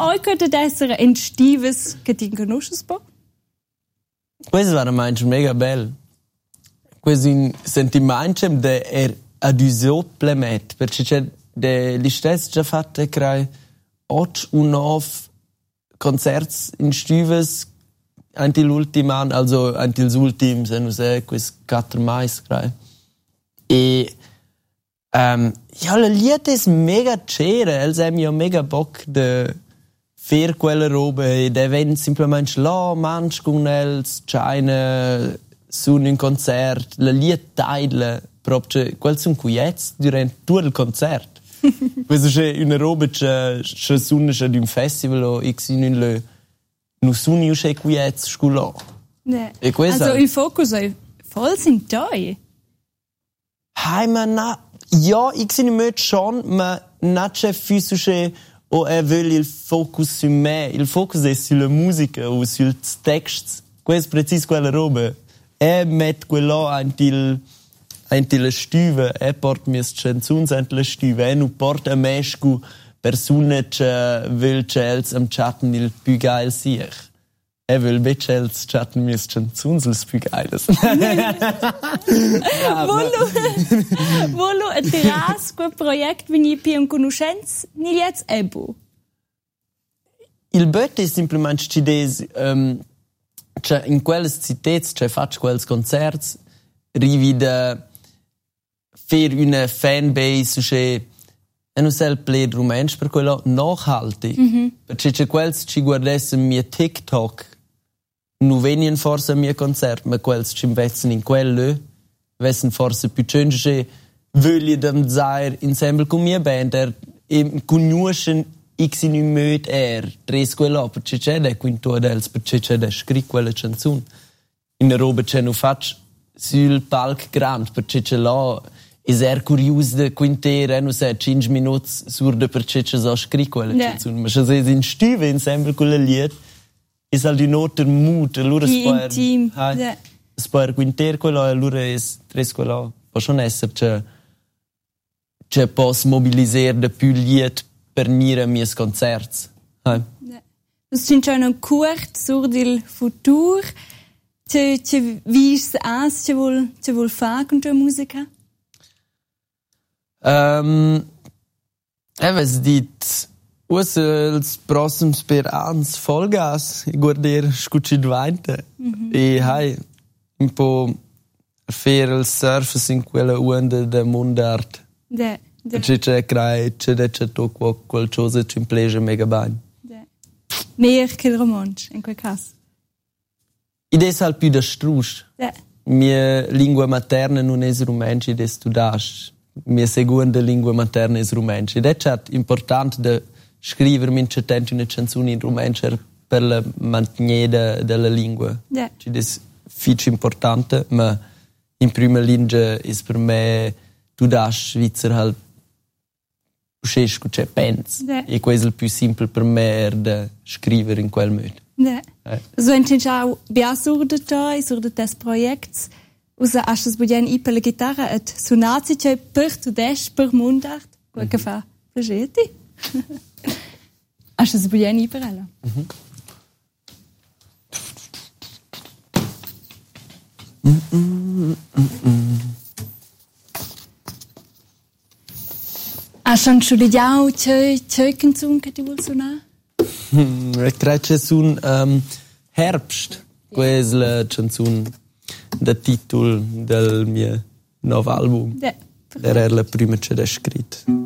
euch könnte essere in Stives che ti conosces po? Questo veramente mega bello. Questo un sentimento de adusoplemet, perché c'è gli stessi già fatte crai 8 o 9 concerti in Stives anche l'ultimo anno, also anche gli ultimi, se non so, questi 4 mais crai. E ja, la lied è mega c'era, els haben ja mega Bock de fer quella roba e de ven semplicemente là, manch con els, c'haina sun un concert, la lied taidla, proprio quel sun quiets durante tutto il concert. Questa è una roba che suona ad un festival o x in un non sono io che quiets scuola. E questo also il focus è voll in toi. Hai ma na ja, ich sehe nicht schon, ma nicht viel so schön, o will il focus su me. Il focus è sulla musica o sul text. Questo è preciso quella roba. Met quello anche la stuva, porta mie canzoni anche la stuva, non porta a me scu persone che will che els am chatten il più geil sich. Will invece els chatten mie canzoni il più geiles. Volo attiras quel project veni più in conoscenza ni jetzt ebo. Il bot è semplicemente ci des che in quelle città che faccio quels concerti rivida fer una fanbase che non so il play rumänsch per quello nachhaltig. Perché c'è quels ci guardassero mio TikTok non vengono forse a mio concerto, ma quelli ci investono in quello, vessen forse più gente che vogliono dire insieme con mia band e conoscono x in un modo tres quello, perché c'è da quinto dels, perché c'è da scrivere quella canzone. In roba che non faccio sul palco grande, perché c'è là è curioso di quintare, non so, 5 minuti surde perché c'è so scrivere quella canzone. Ma se sei in stive insieme con la lied, è halt un altro mood, allora spero quintare quello, allora è tres quello. Può schon essere che posso mobilizzare di più lied per venire a miei concerti. Das sind schon ein Kurt sur il futuro. Che vis as che vol fa con tua musica? Was dit els prossims per ans Vollgas guarder scucit vainte. E hai un po' fer il surf in quella onda da mondart. C'è tocco qualcosa che mi piace mega bene. Mehr che il romanzo, in quel caso. Ed è al più da strus. Mia lingua materna non è rumänsch, ed è studasch. Mia seconda lingua materna è rumänsch. Ed è importante da scrivere una canzone in rumänsch per la mantenere della lingua. Ed è fici importante, ma in prima linea è per me studasch Svizzera halt uscesco c'è pens. E questo è il più semplice per me da scrivere in quel modo. So intendiamo bia sur das Projekts. Usa asches budien I per la chitarra et suonati che per tu des per mundart. Quel che fa? Piaceti? Asches budien I per ella. Hast du schon studiato che canzone che ti vuoi suonare? Credo che sia Herbst. Questa è la canzone del titolo del mio nuovo album. Era la prima che ho scritto.